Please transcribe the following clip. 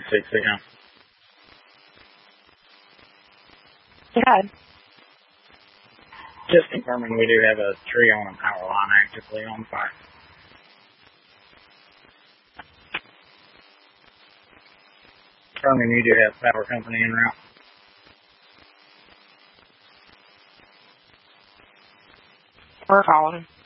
6 a.m. God. Just confirming we do have a tree on a power line actively on fire. Confirming you do have power company en route. We're calling.